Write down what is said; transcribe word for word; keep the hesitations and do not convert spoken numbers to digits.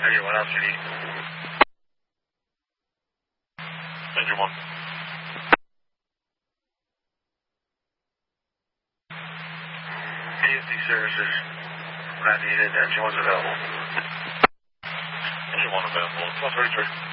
Engine one, L C D. Engine one. P S D services. Not needed. Engine one's available. Engine one available. twelve thirty-three.